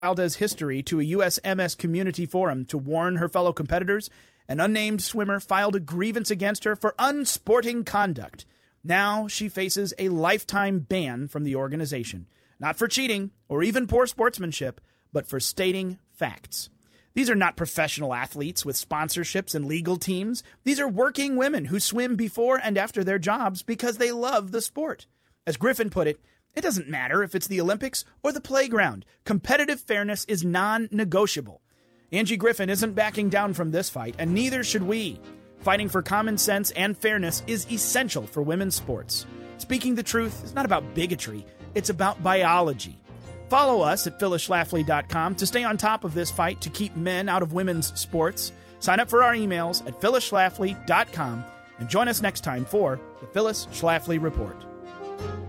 Valdez history to a USMS community forum to warn her fellow competitors, an unnamed swimmer filed a grievance against her for unsporting conduct. Now she faces a lifetime ban from the organization, not for cheating or even poor sportsmanship, but for stating facts. These are not professional athletes with sponsorships and legal teams. These are working women who swim before and after their jobs because they love the sport. As Griffin put it, it doesn't matter if it's the Olympics or the playground. Competitive fairness is non-negotiable. Angie Griffin isn't backing down from this fight, and neither should we. Fighting for common sense and fairness is essential for women's sports. Speaking the truth is not about bigotry, it's about biology. Follow us at phyllisschlafly.com to stay on top of this fight to keep men out of women's sports. Sign up for our emails at phyllisschlafly.com and join us next time for the Phyllis Schlafly Report.